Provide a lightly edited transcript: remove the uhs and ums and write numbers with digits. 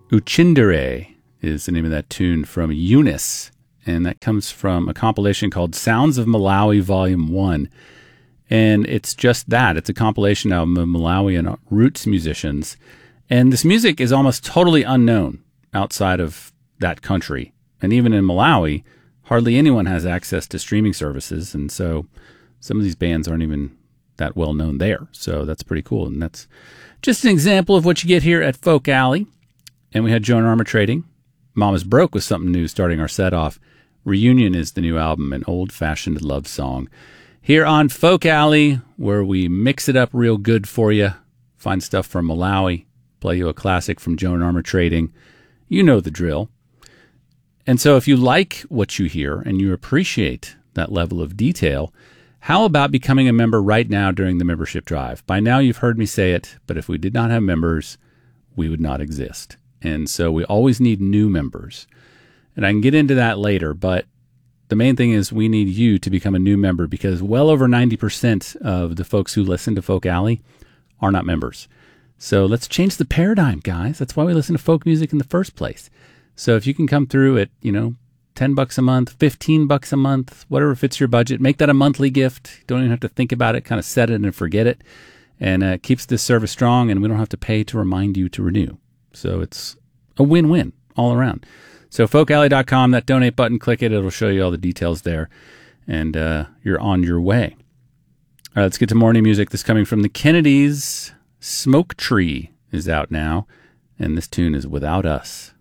Uchindere is the name of that tune from Eunice, and that comes from a compilation called Sounds of Malawi Volume 1. And it's just that. It's a compilation album of Malawian roots musicians. And this music is almost totally unknown outside of that country. And even in Malawi, hardly anyone has access to streaming services. And so some of these bands aren't even that well known there. So that's pretty cool. And that's just an example of what you get here at Folk Alley. And we had Joan Armour Trading. Mama's Broke with something new starting our set off. Reunion is the new album, an old-fashioned love song. Here on Folk Alley, where we mix it up real good for you, find stuff from Malawi, play you a classic from Joan Armour Trading. You know the drill. And so if you like what you hear and you appreciate that level of detail, how about becoming a member right now during the membership drive? By now you've heard me say it, but if we did not have members, we would not exist. And so we always need new members. And I can get into that later, but the main thing is we need you to become a new member because well over 90% of the folks who listen to Folk Alley are not members. So let's change the paradigm, guys. That's why we listen to folk music in the first place. So if you can come through at, $10 a month, $15 a month, whatever fits your budget, make that a monthly gift. Don't even have to think about it, kind of set it and forget it. And it keeps this service strong, and we don't have to pay to remind you to renew. So it's a win-win all around. So folkalley.com, that donate button, click it. It'll show you all the details there. And you're on your way. All right, let's get to more new music. This coming from the Kennedys. Smoke Tree is out now. And this tune is Without Us.